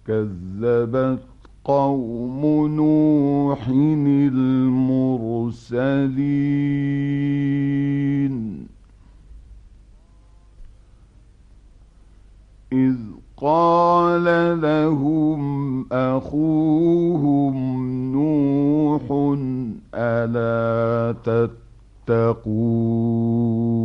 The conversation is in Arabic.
كذبت قوم نوح المرسلين إذ قال لهم أخوهم نوح ألا تتقون